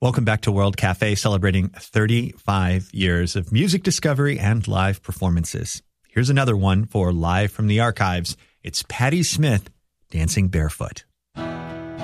Welcome back to World Cafe, celebrating 35 years of music discovery and live performances. Here's another one for Live from the Archives. It's Patti Smith, Dancing Barefoot.